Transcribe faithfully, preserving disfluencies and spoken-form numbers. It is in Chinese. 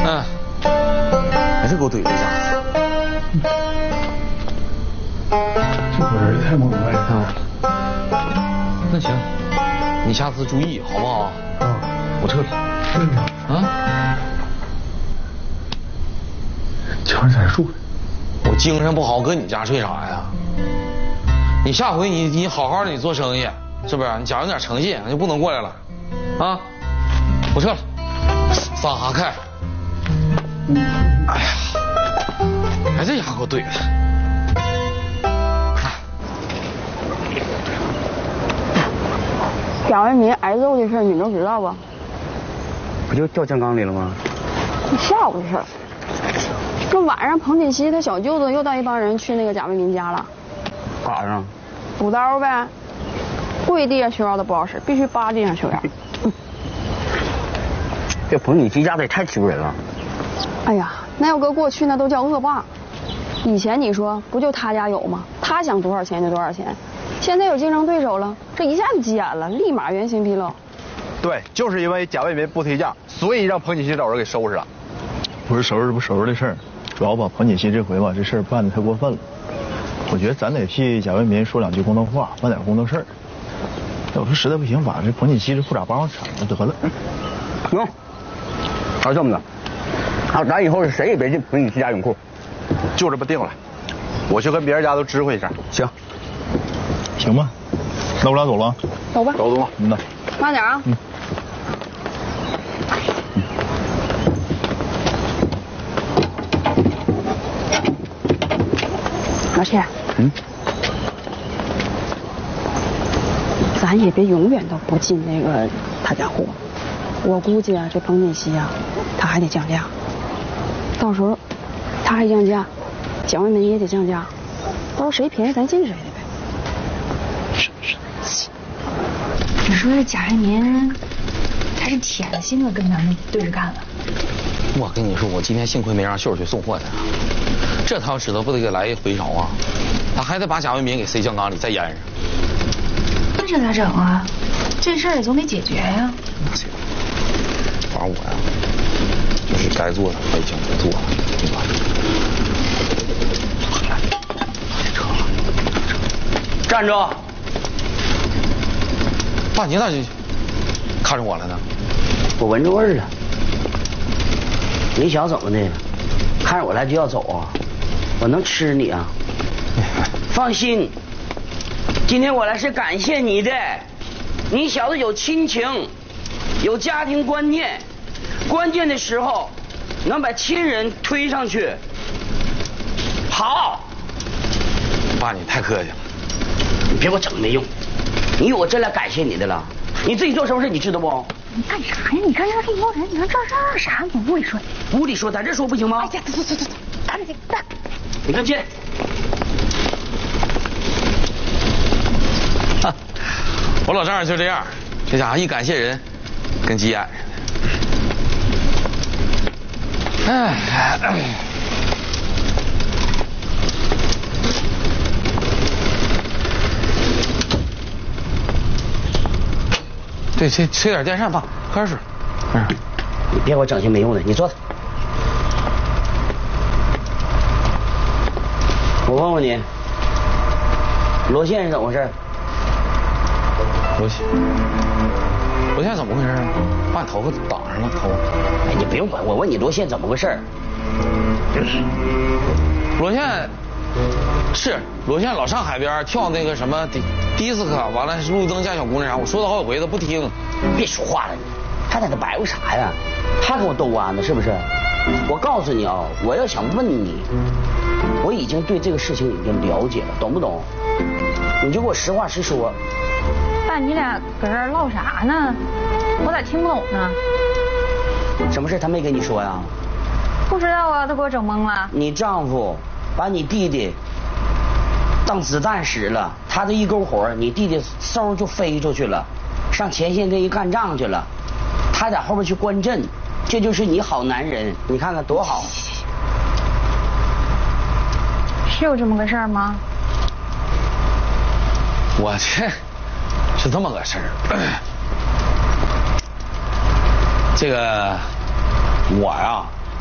嗯，还是给我怼了一下。 这伙人太猛了啊！那行，你下次注意好不好？ 啊， 我撤了。 真的啊？ 全在树。 我精神不好，搁你家睡啥呀？你下回你你好好的你做生意，是不是？你讲究点诚信，你就不能过来了。啊！我撤了。撒哈开。哎呀，还这家伙给我怼的。 贾文民挨揍的事你都知道吧？ 不就掉酱缸里了吗？ 下午的事儿。这晚上彭锦熙他小舅子又带一帮人去那个贾文民家了。 干啥上？ 补刀呗。跪地上求饶都不好使，必须扒地上求饶。 这彭锦熙家的也太欺负人了。 哎呀，那要搁过去那都叫恶霸。以前你说不就他家有吗？他想多少钱就多少钱。现在有竞争对手了，这一下子急眼了，立马原形毕露。 对，就是因为贾卫民不提价，所以让彭锦熙找人给收拾了。 不是收拾不收拾的事儿，主要吧，彭锦熙这回吧，这事儿办得太过分了。我觉得咱得替贾卫民说两句公道话，办点公道事儿。要说实在不行，把这彭锦熙这裤衩帮上铲了得了。 行，那这么的，好，咱以后是谁也别进彭锦熙家泳裤。 就这么定了。我去跟别人家都知会一下。 行， 行吧，那我俩走了。 走吧。 走走。 嗯呐。 慢点啊。嗯。老铁。嗯。咱也别永远都不进那个他家货。我估计啊，这彭锦熙啊，他还得降价。到时候他还降价，蒋卫民也得降价，到时候谁便宜咱进谁的呗。 是是。你说这贾卫民，他是铁了心的跟咱们对着干了。 我跟你说，我今天幸亏没让秀儿去送货去，这他要知道不得给来一回勺啊！他还得把贾卫民给塞酱缸里再腌上。 那这咋整啊？这事儿也总得解决呀。 那行，反正我呀，就是该做的我已经做了，对吧？ 站住！ 爸，你咋就看着我了呢？ 我闻着味儿了。你想怎么的？看着我来就要走啊？我能吃你啊？放心，今天我来是感谢你的。你小子有亲情，有家庭观念，关键的时候能把亲人推上去。好。 爸，你太客气了。 你别给我整没用。你以为我真来感谢你的了？你自己做什么事你知道不？ 你干啥呀？你跟这里有人，你说这这啥？你屋里说。 屋里说，在这说不行吗？ 哎呀，走走走走走，赶紧的。 你跟进。 哈，我老丈人就这样，这家伙一感谢人，跟急眼似的。哎。对，吃吃点电扇吧，喝点水。嗯， 你别给我整些没用的，你坐着。我问问你，罗宪是怎么回事？ 罗宪，罗宪怎么回事啊？把你头发挡上了，头。 哎，你不用管，我问你罗宪怎么回事？ 罗宪是罗宪老上海边跳那个什么迪迪斯科，完了路灯下小姑娘啥，我说他好几回他不听。 别说话了，他在那白活啥呀？他跟我斗弯呢，是不是？我告诉你啊，我要想问你，我已经对这个事情已经了解了，懂不懂？你就给我实话实说。 爸，你俩搁这儿唠啥呢？我咋听不懂呢？ 什么事他没跟你说呀？ 不知道啊，他给我整懵了。 你丈夫把你弟弟当子弹使了，他这一勾火，你弟弟嗖就飞出去了，上前线这一干仗去了，他在后边去观阵，这就是你好男人，你看看多好。 是有这么个事儿吗？ 我这是这么个事儿，这个我呀